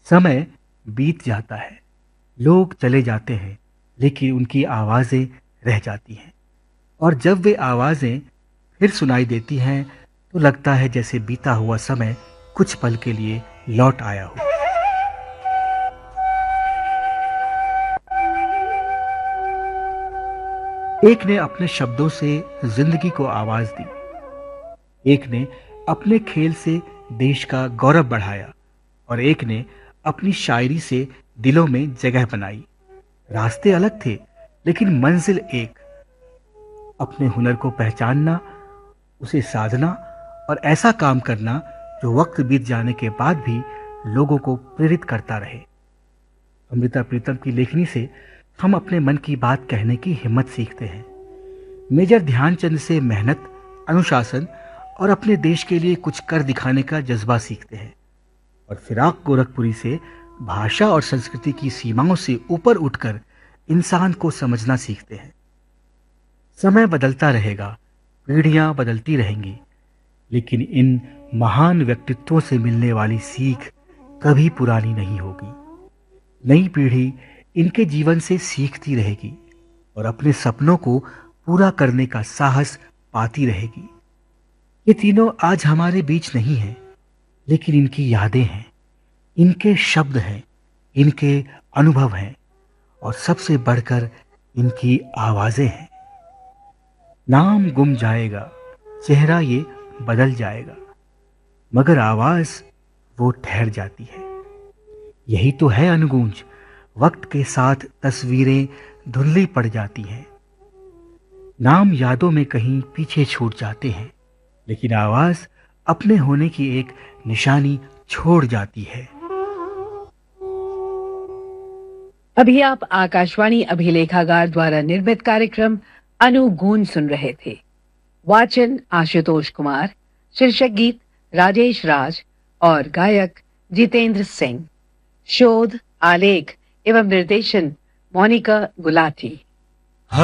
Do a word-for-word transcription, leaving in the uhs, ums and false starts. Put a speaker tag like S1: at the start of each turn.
S1: समय बीत जाता है, लोग चले जाते हैं, लेकिन उनकी आवाज़ें रह जाती हैं। और जब वे आवाज़ें फिर सुनाई देती हैं, तो लगता है जैसे बीता हुआ समय कुछ पल के लिए लौट आया हो। एक ने अपने शब्दों से जिंदगी को आवाज़ दी, एक ने अपने खेल से देश का गौरव बढ़ाया, और एक ने अपनी शायरी से दिलों में जगह बनाई। रास्ते अलग थे, लेकिन मंजिल एक। अपने हुनर को पहचानना, उसे साधना और ऐसा काम करना जो वक्त बीत जाने के बाद भी लोगों को प्रेरित करता रहे। अमृता प्रीतम की लेखनी से हम अपने मन की बात कहने की हिम्मत सीखते हैं। मेजर ध्यानचंद से मेहनत, अनुशासन और अपने देश के लिए कुछ कर दिखाने का जज्बा सीखते हैं। और फिराक गोरखपुरी से भाषा और संस्कृति की सीमाओं से ऊपर उठकर इंसान को समझना सीखते हैं। समय बदलता रहेगा, पीढ़ियां बदलती रहेंगी, लेकिन इन महान व्यक्तित्वों से मिलने वाली सीख कभी पुरानी नहीं होगी। नई पीढ़ी इनके जीवन से सीखती रहेगी और अपने सपनों को पूरा करने का साहस पाती रहेगी। ये तीनों आज हमारे बीच नहीं हैं, लेकिन इनकी यादें हैं, इनके शब्द हैं, इनके अनुभव हैं और सबसे बढ़कर इनकी आवाजें हैं। नाम गुम जाएगा, चेहरा ये बदल जाएगा, मगर आवाज वो ठहर जाती है। यही तो है अनगूंज। वक्त के साथ तस्वीरें धुंधली पड़ जाती हैं, नाम यादों में कहीं पीछे छूट जाते हैं, लेकिन आवाज अपने होने की एक निशानी छोड़ जाती है।
S2: अभी आप आकाशवाणी अभिलेखागार द्वारा निर्मित कार्यक्रम अनुगूंज सुन रहे थे। वाचन आशुतोष कुमार, शीर्षक गीत राजेश राज और गायक जितेंद्र सिंह। शोध, आलेख एवं निर्देशन मोनिका गुलाटी।